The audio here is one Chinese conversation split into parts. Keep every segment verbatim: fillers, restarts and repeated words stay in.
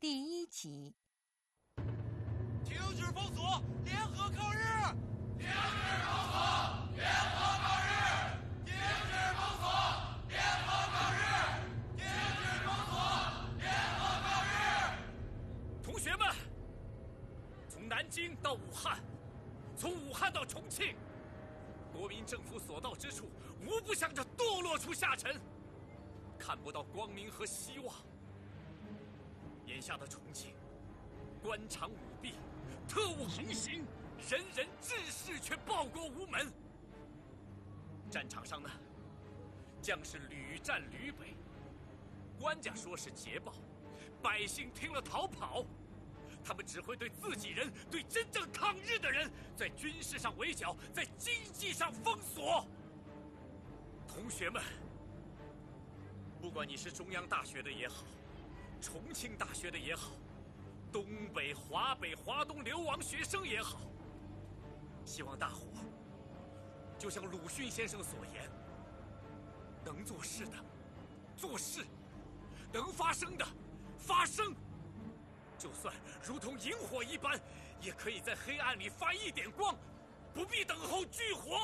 第一集。 停止封锁，联合抗日！ 停止封锁，联合抗日！停止封锁，联合抗日！停止封锁，联合抗日！ 同学们，从南京到武汉，从武汉到重庆，国民政府所到之处，无不向着堕落处下沉，看不到光明和希望。眼下的重庆，官场舞弊，特务横行，人人志士却报国无门。战场上呢，将士屡战屡北，官家说是捷报，百姓听了逃跑。他们只会对自己人、对真正抗日的人，在军事上围剿，在经济上封锁。同学们，不管你是中央大学的也好，重庆大学的也好，东北、华北、华东流亡学生也好，希望大伙就像鲁迅先生所言，能做事的做事，能发声的发声。就算如同萤火一般，也可以在黑暗里发一点光，不必等候炬火。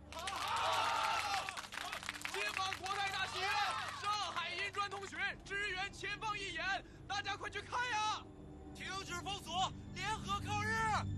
解放国泰大戏院，上海银专同学支援前方义演，大家快去看呀！ 停止封锁，联合抗日！